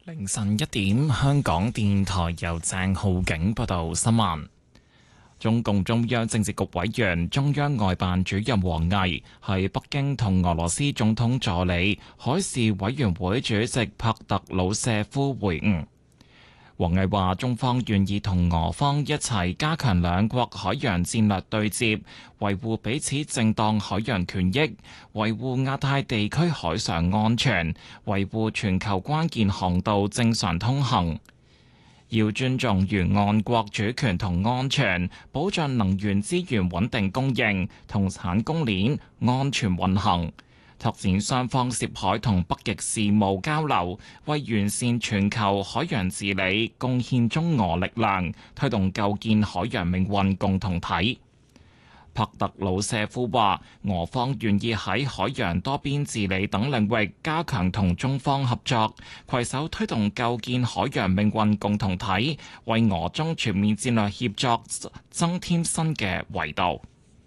凌晨1點，香港電台由鄭浩景報道新聞。中共中央政治局委員、中央外辦主任王毅喺北京同俄羅斯總統助理、海事委員會主席帕特魯舍夫會晤。王毅話：中方願意同俄方一齊加強兩國海洋戰略對接，維護彼此正當海洋權益，維護亞太地區海上安全，維護全球關鍵航道正常通行。要尊重沿岸國主權同安全，保障能源資源穩定供應同產供鏈安全運行。拓展雙方涉海同北極事務交流，為完善全球海洋治理貢獻中俄力量，推動構建海洋命運共同體。帕特魯舍夫話：俄方願意喺海洋多邊治理等領域加強同中方合作，攜手推動構建海洋命運共同體，為俄中全面戰略協作增添新嘅維度。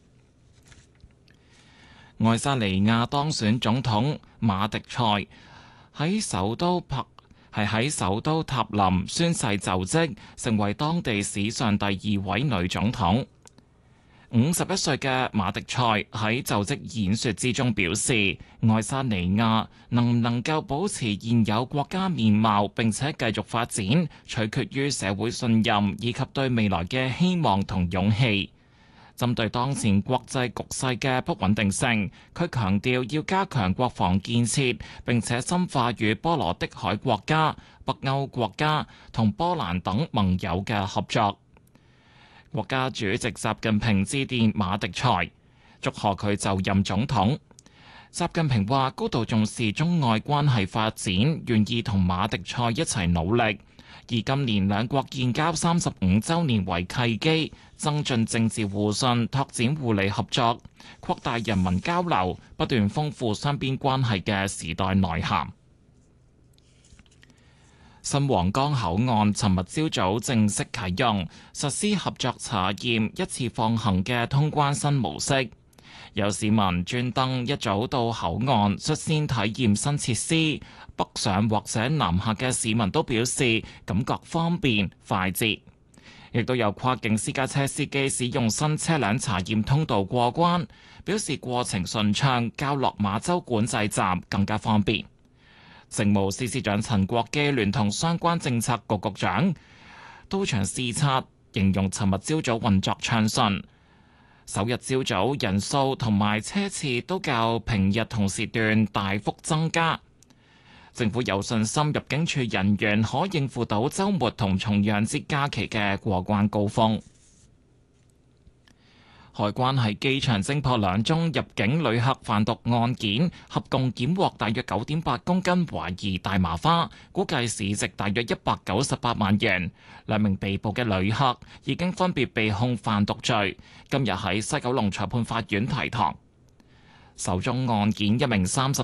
愛沙尼亞當選總統馬迪塞喺首都塔林宣誓就職，成為當地史上第2位女總統。51歲嘅馬迪塞喺就職演說之中表示，愛沙尼亞能唔能夠保持現有國家面貌並且繼續發展，取決於社會信任以及對未來嘅希望同勇氣。針對當前國際局勢嘅不穩定性，佢強調要加強國防建設，並且深化與波羅的海國家、北歐國家同波蘭等盟友嘅合作。國家主席習近平致電馬迪塞，祝賀佢就任總統。習近平話高度重視中外關係發展，願意同馬迪塞一齊努力。以今年兩國建交35週年為契機，增進政治互信，拓展互利合作，擴大人民交流，不斷豐富雙邊關係嘅時代內涵。新皇崗口岸尋日朝早正式啟用，實施合作查驗、一次放行嘅通關新模式。有市民專登一早到口岸率先體驗新設施，北上或者南下嘅市民都表示感覺方便快捷。亦都有跨境私家車司機使用新車輛查驗通道過關，表示過程順暢，較落馬洲管制站更加方便。政務司司長陳國基聯同相關政策局局長到場視察，形容尋日朝早運作暢順。首日朝早人數同埋車次都較平日同時段大幅增加，政府有信心入境處人員可應付到週末同重陽節假期嘅過關高峰。海關喺機場偵破2宗入境旅客販毒案件，合共檢獲大約9.8公斤懷疑大麻花，估計市值大約198萬元。2名被捕嘅旅客已經分別被控販毒罪，今日喺西九龍裁判法院提堂。首宗案件，一名30